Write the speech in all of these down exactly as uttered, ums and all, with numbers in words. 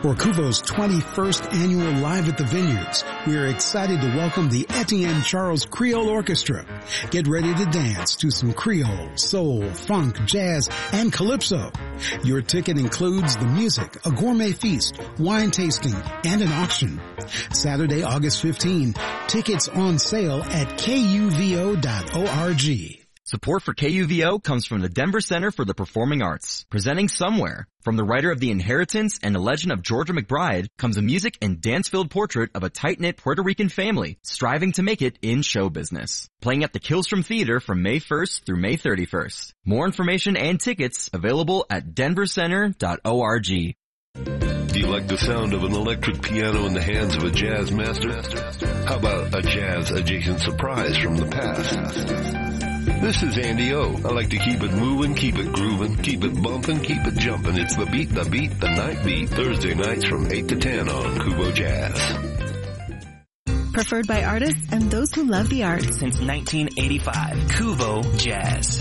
For Kuvo's twenty-first annual Live at the Vineyards, we are excited to welcome the Etienne Charles Creole Orchestra. Get ready to dance to some Creole, soul, funk, jazz, and calypso. Your ticket includes the music, a gourmet feast, wine tasting, and an auction. Saturday, August fifteenth, tickets on sale at K U V O dot org. Support for K U V O comes from the Denver Center for the Performing Arts, presenting Somewhere. From the writer of The Inheritance and The Legend of Georgia McBride comes a music and dance-filled portrait of a tight-knit Puerto Rican family striving to make it in show business. Playing at the Killstrom Theater from May first through May thirty-first. More information and tickets available at denver center dot org. Do you like the sound of an electric piano in the hands of a jazz master? How about a jazz-adjacent surprise from the past? This is Andy O. I like to keep it moving, keep it grooving, keep it bumping, keep it jumping. It's the beat, the beat, the night beat. Thursday nights from eight to ten on Kuvo Jazz. Preferred by artists and those who love the arts. Since nineteen eighty-five, Kuvo Jazz.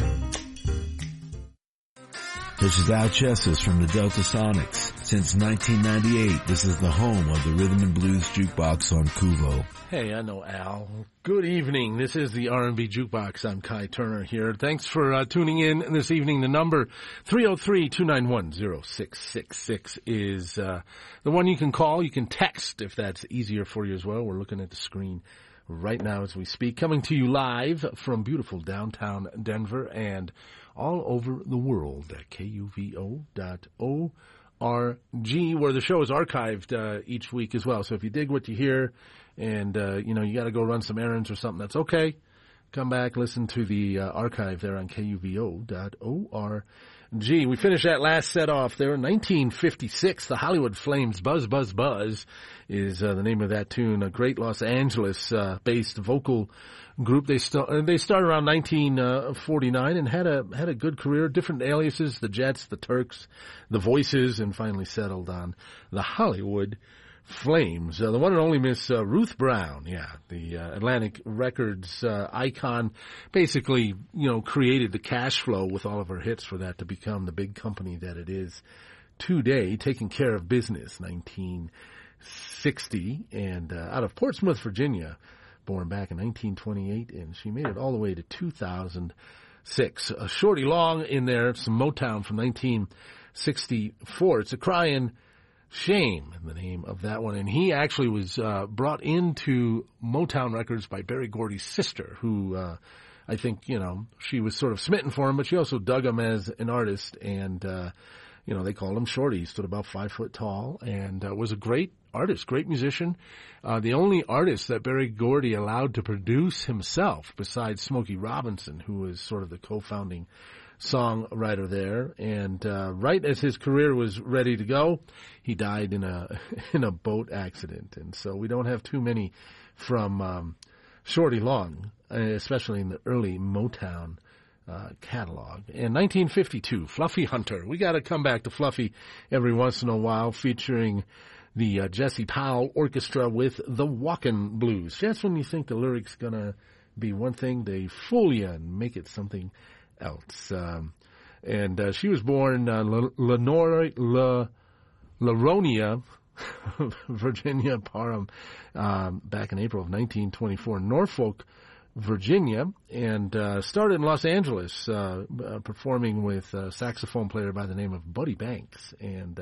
This is Al Chesses from the Delta Sonics. Since nineteen ninety-eight, this is the home of the Rhythm and Blues Jukebox on Kuvo. Hey, I know Al. Good evening. This is the R and B Jukebox. I'm Kai Turner here. Thanks for uh, tuning in this evening. The number three oh three, two nine one, oh six six six is uh, the one you can call. You can text if that's easier for you as well. We're looking at the screen right now as we speak. Coming to you live from beautiful downtown Denver and all over the world at K U V O dot org, where the show is archived uh, each week as well. So if you dig what you hear and, uh, you know, you got to go run some errands or something, that's okay. Come back, listen to the uh, archive there on K U V O dot org. We finished that last set off there in nineteen fifty-six. The Hollywood Flames, Buzz, Buzz, Buzz is uh, the name of that tune. A great Los Angeles-based uh, vocal group. They st- they started around nineteen forty-nine and had a had a good career. Different aliases: the Jets, the Turks, the Voices, and finally settled on the Hollywood Flames. Uh, the one and only Miss uh, Ruth Brown, yeah, the uh, Atlantic Records uh, icon, basically, you know, created the cash flow with all of her hits for that to become the big company that it is today, taking care of business. nineteen sixty, and uh, out of Portsmouth, Virginia. Born back in nineteen twenty-eight, and she made it all the way to two thousand six. Uh, Shorty Long in there, some Motown from nineteen sixty-four. It's a Crying Shame, the name of that one. And he actually was uh, brought into Motown Records by Berry Gordy's sister, who uh, I think, you know, she was sort of smitten for him, but she also dug him as an artist. And, uh, you know, they called him Shorty. He stood about five foot tall and uh, was a great artist, great musician. Uh, the only artist that Berry Gordy allowed to produce himself, besides Smokey Robinson, who was sort of the co-founding songwriter there. And uh, right as his career was ready to go, he died in a in a boat accident. And so we don't have too many from um, Shorty Long, especially in the early Motown Uh, catalog. In nineteen fifty-two, Fluffy Hunter. We got to come back to Fluffy every once in a while, featuring the uh, Jesse Powell Orchestra with the Walkin' Blues. Just when you think the lyrics gonna be one thing, they fool you and make it something else. Um, and uh, she was born uh, Lenore La Laronia, Virginia Parham, um, back in April of nineteen twenty-four, Norfolk, Virginia, and uh, started in Los Angeles, uh, uh, performing with a saxophone player by the name of Buddy Banks. And